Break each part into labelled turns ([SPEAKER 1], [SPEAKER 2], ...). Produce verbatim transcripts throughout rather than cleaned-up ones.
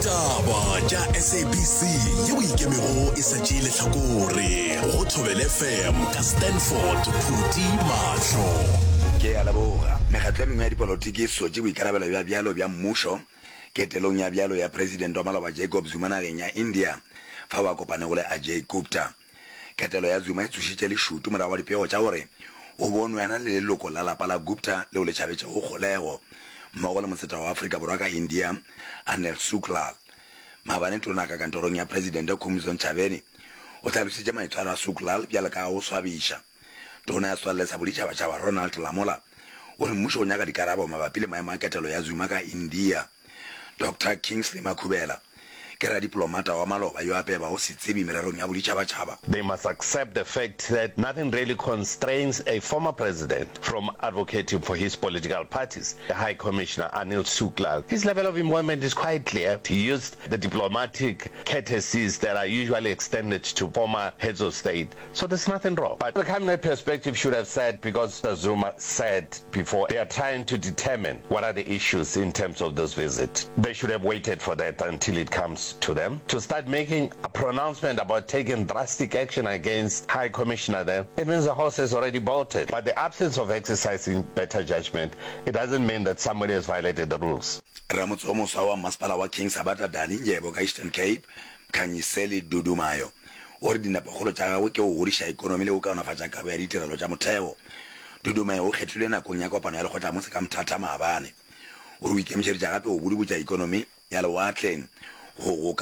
[SPEAKER 1] Ditaba tša S A B C yeo ikemego e sa tšeile hlakore go Thobela F M ka Stanford Phuti Mahlo.
[SPEAKER 2] Ke a leboga mekgatlo e mengwe ya dipolotiki e sotše boikarabelo bja bjalo bja mmušo ketelong ya bjalo ya president wa Maloba Jacob Zuma nageng ya India fa ba kopane go le Ajay Gupta. Ketelo ya Zuma e tsošitše leshutu morago wa dipego tša gore o bonwe yana le leloko la lapa la Gupta leo le tšhabetše go kgolego mmogo le moseta wa Afrika Borwa ka India Anil Suklal. Maabane tona ka kantorong ya president Khumzon Chabeni o tlhalositše maitshwaro a Suklal bjale ka go swabiša. Tona ya swalele sa boditšhabatšhaba Ronald Lamola o re mmušo o nyaka dikarabo mabapi le maemo a ketelo ya Zuma ka India. Doctor Kingsley Makhubela ke radiplomata wa Maloba yo ape ba o se tsebe mererong ya boditšhabatšhaba.
[SPEAKER 3] They must accept the fact that nothing really constrains a former president from advocating for his political parties. The High Commissioner Anil Suklal, his level of involvement is quite clear. He used the diplomatic courtesies that are usually extended to former heads of state. So there's nothing wrong. But the cabinet perspective should have said, because Zuma said before, they are trying to determine what are the issues in terms of this visit. They should have waited for that until it comes to them to start making a pronouncement about taking drastic action against High Commissioner there. It means the horse has already bolted. But the absence of exercising better judgment, it doesn't mean that somebody has violated the rules.
[SPEAKER 2] Ramotsomo sawa masipala wa King Sabata Dani njebo ka Eastern Cape Kanyiseli Dudumayo ori dinapogolo tša gagwe ke go godiša ikonomi le go kaonafatša kabo ya ditirelo tša motheo. Dudumayo o kgethilwe nakong ya kopano ya lekgotla mose ka Mthatha Maabane o re o ikemišeditša gape go bodibotša ikonomi ya lewatleng.
[SPEAKER 4] Uh,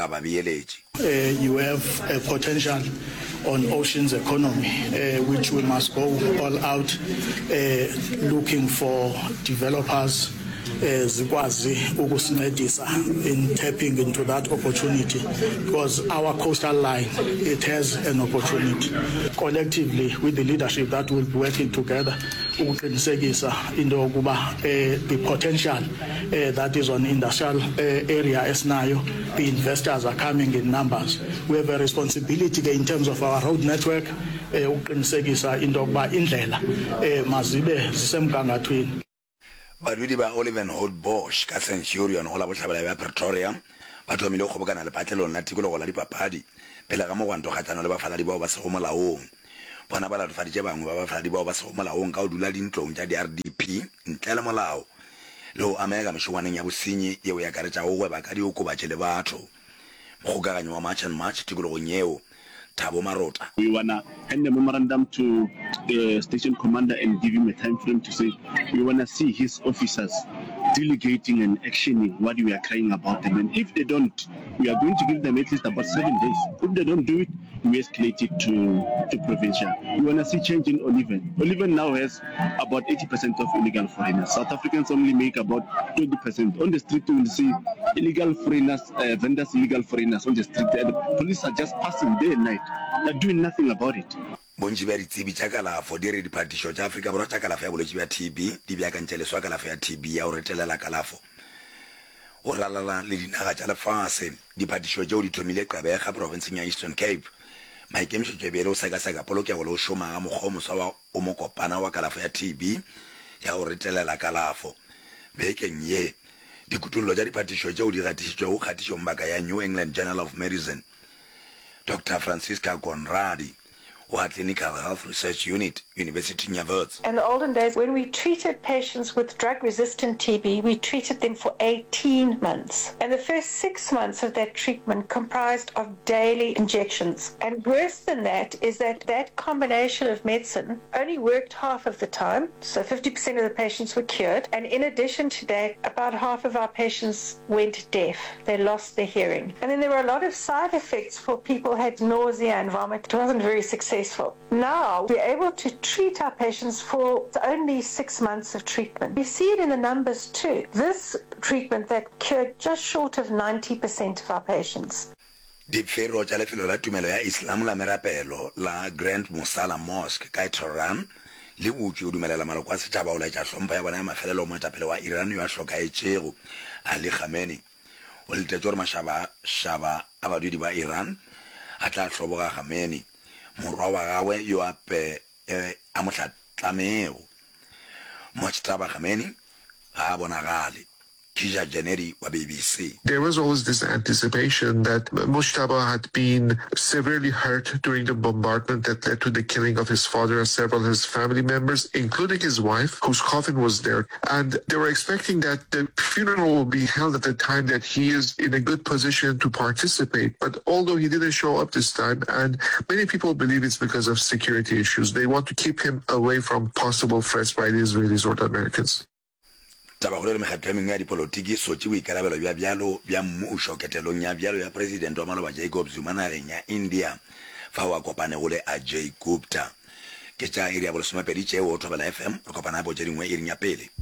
[SPEAKER 4] you have a potential on oceans economy, uh, which we must go all out uh, looking for developers zikwazi ukusincedisa in tapping into that opportunity, because our coastal line, it has an opportunity. Collectively, with the leadership that will be working together, ukuqinisekisa into yokuba the potential uh, that is on industrial uh, area esinayo, the investors are coming in numbers. We have a responsibility in terms of our road network, ukuqinisekisa into yokuba indlela mazibe zisemgangathweni.
[SPEAKER 2] Badudi ba Oliver Holt Bosch ka Centurion go la botlhabela ya Pretoria ba thomile go bokana le patlelong la tikologo la dipapadi pele ga mogwanto kgatlano le bafaladi bao ba se go molaong. Bona ba latofaditše bangwe ba bafaladi bao ba se go molaong ka o dula dintlong tša di-R D P ntle le molao le go amega mešongwaneng ya bosenyi yeo ya karetša go gweba ka diokobatše le batho. Mogokaganyo wa March and March tikologong yeo Thabo Marota.
[SPEAKER 5] We want to hand the memorandum to the station commander and give him a time frame to say we want to see his officers delegating and actioning what we are crying about them. And if they don't, we are going to give them at least about seven days. If they don't do it, we escalate it to, to provincial. We want to see change in Oliven. Oliven now has about eighty percent of illegal foreigners. South Africans only make about twenty percent. On the street, you will see illegal foreigners, uh, vendors, illegal foreigners on the street. And the police are just passing day and night. They're doing nothing about it.
[SPEAKER 2] Bonji ba ditsebi tša kalafo di re diphatišo tša Afrika Borwa tša kalafo ya bolwetši bja T B di beakantšheleswa kalafo ya T B ya go retelela kalafo go ralala le dinaga tša lefase. Diphatišo tšeo di thomile Gqeberha provinceng ya Eastern Cape. Maikemišetšo e bile o sekaseka polokego le go šoma ga mokgwa o moswa wa o mokopana wa kalafo ya T B ya go retelela kalafo. Bekeng ye dikutullo tša diphatišo tšeo di gatišitšwe go kgatišong baka ya New England Journal of Medicine. Doctor Francisca Conradi, our Clinical Health Research Unit, University Nyavutz.
[SPEAKER 6] In the olden days, when we treated patients with drug-resistant T B, we treated them for eighteen months. And the first six months of that treatment comprised of daily injections. And worse than that is that that combination of medicine only worked half of the time. So fifty percent of the patients were cured. And in addition to that, about half of our patients went deaf. They lost their hearing. And then there were a lot of side effects for people who had nausea and vomit. It wasn't very successful. Now we're able to treat our patients for only six months of treatment. We see it in the numbers too. This treatment that cured just short of ninety percent of our patients.
[SPEAKER 2] Dipfero tša lefelo la tumelo ya Islam la merapelo la Grand Musala Mosque ka Tehran le botse o dumelela maloko a setšhaba o laetša hlompho ya bona ya mafelelo moetapele wa Iran yo a hlokaetšego Ali Khamenei o letetše gore mašaba a badudi ba Iran a tla hloboga Khamenei morwa wa gagwe yo ape a motlhatlamego. Mojtaba Khamenei ga a bonagale Kija Janeri wa B B C.
[SPEAKER 7] There was always this anticipation that Mujtaba had been severely hurt during the bombardment that led to the killing of his father and several of his family members, including his wife, whose coffin was there. And they were expecting that the funeral will be held at the time that he is in a good position to participate. But although he didn't show up this time, and many people believe it's because of security issues, they want to keep him away from possible threats by the Israelis or the Americans.
[SPEAKER 2] Tabagolo me khatlemi ya dipolitiki so tshi ikarabelo bya byalo bya mmusho ketelo nya byalo ya president wa maloba Jacob Zuma na renya India fa wa kopane gole Ajay Gupta ke tsa area bo soma pedi che o thobela F M kopana bo tshedingwe irinya pele.